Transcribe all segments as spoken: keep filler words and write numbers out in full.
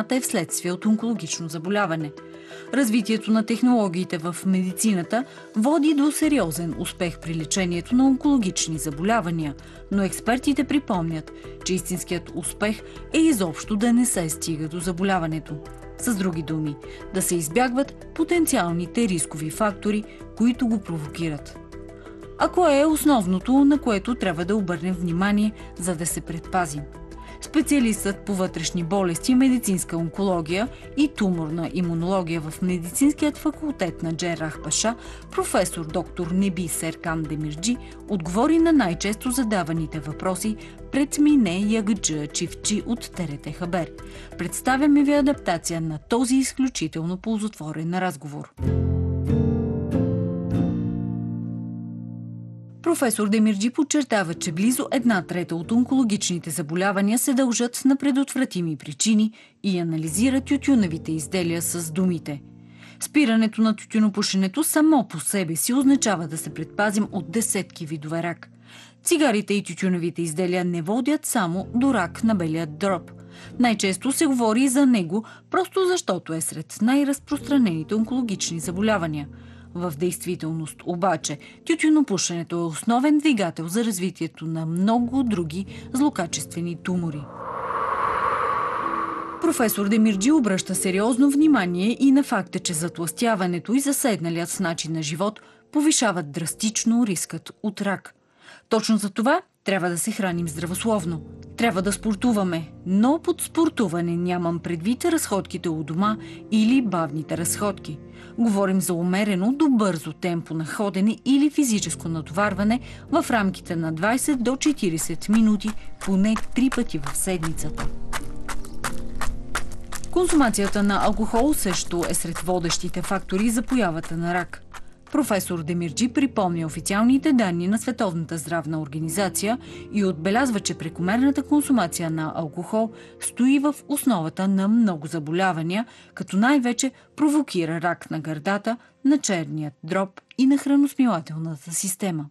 жената е вследствие от онкологично заболяване. Развитието на технологиите в медицината води до сериозен успех при лечението на онкологични заболявания, но експертите припомнят, че истинският успех е изобщо да не се стига до заболяването. С други думи, да се избягват потенциалните рискови фактори, които го провокират. А кое е основното, на което трябва да обърнем внимание, за да се предпазим? Специалистът по вътрешни болести, медицинска онкология и туморна имунология в медицинският факултет на Джеррах Паша, професор доктор Неби Серкан Демирджи, отговори на най-често задаваните въпроси пред Мине Ягджа Чифчи от Т Р Т Хабер. Представяме ви адаптация на този изключително ползотворен разговор. Професор Демирджи подчертава, че близо една трета от онкологичните заболявания се дължат на предотвратими причини и анализира тютюневите изделия с думите: спирането на тютюнопушенето само по себе си означава да се предпазим от десетки видове рак. Цигарите и тютюневите изделия не водят само до рак на белия дроб. Най-често се говори за него, просто защото е сред най-разпространените онкологични заболявания. В действителност обаче тютюнопушенето е основен двигател за развитието на много други злокачествени тумори. Професор Демирджи обръща сериозно внимание и на факта, че затлъстяването и заседналият начин на живот повишават драстично рискът от рак. Точно за това трябва да се храним здравословно. Трябва да спортуваме, но под спортуване нямам предвид разходките у дома или бавните разходки. Говорим за умерено до бързо темпо на ходене или физическо натоварване в рамките на двайсет до четирийсет минути, поне три пъти в седмицата. Консумацията на алкохол също е сред водещите фактори за появата на рак. Професор Демирджи припомня официалните данни на Световната здравна организация и отбелязва, че прекомерната консумация на алкохол стои в основата на много заболявания, като най-вече провокира рак на гърдата, на черният дроб и на храносмилателната система.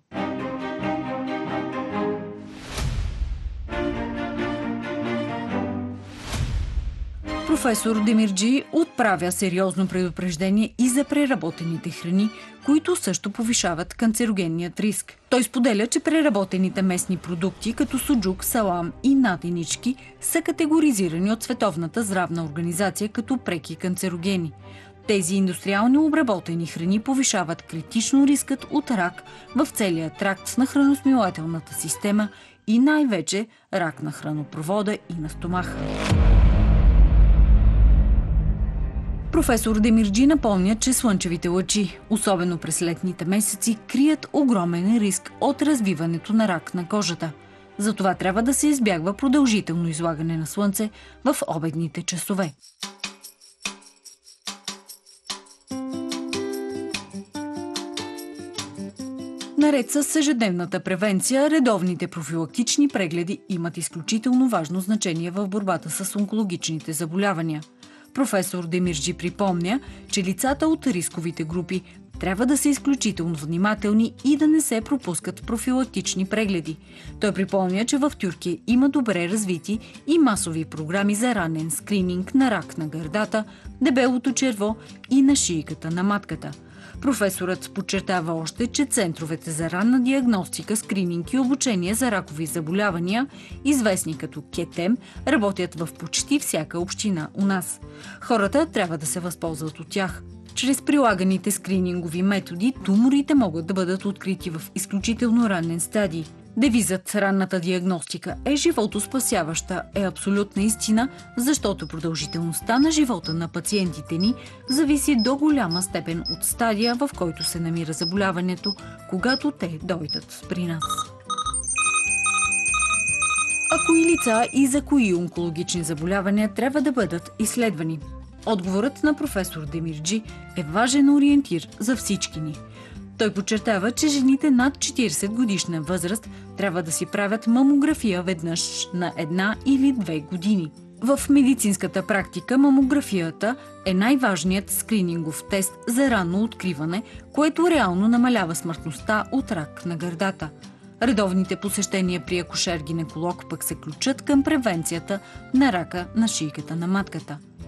Професор Демирджи отправя сериозно предупреждение и за преработените храни, които също повишават канцерогенният риск. Той споделя, че преработените местни продукти, като суджук, салам и наденички, са категоризирани от Световната здравна организация като преки канцерогени. Тези индустриално обработени храни повишават критично рискът от рак в целия тракт на храносмилателната система и най-вече рак на хранопровода и на стомаха. Професор Демирджи напомня, че слънчевите лъчи, особено през летните месеци, крият огромен риск от развиването на рак на кожата. Затова трябва да се избягва продължително излагане на слънце в обедните часове. Наред с ежедневната превенция, редовните профилактични прегледи имат изключително важно значение в борбата с онкологичните заболявания. Професор Демирджи припомня, че лицата от рисковите групи трябва да са изключително внимателни и да не се пропускат профилактични прегледи. Той припомня, че в Тюркия има добре развити и масови програми за ранен скрининг на рак на гърдата, дебелото черво и на шийката на матката. Професорът подчертава още, че центровете за ранна диагностика, скрининг и обучение за ракови заболявания, известни като КЕТЕМ, работят в почти всяка община у нас. Хората трябва да се възползват от тях. Чрез прилаганите скринингови методи туморите могат да бъдат открити в изключително ранен стадий. Девизът ранната диагностика е животоспасяваща е абсолютна истина, защото продължителността на живота на пациентите ни зависи до голяма степен от стадия, в който се намира заболяването, когато те дойдат при нас. А кои лица и за кои онкологични заболявания трябва да бъдат изследвани? Отговорът на професор Демирджи е важен ориентир за всички ни. Той подчертава, че жените над четирийсет годишна възраст трябва да си правят мамография веднъж на една или две години. В медицинската практика мамографията е най-важният скринингов тест за ранно откриване, което реално намалява смъртността от рак на гърдата. Редовните посещения при акушер-гинеколог пък се ключат към превенцията на рака на шийката на матката.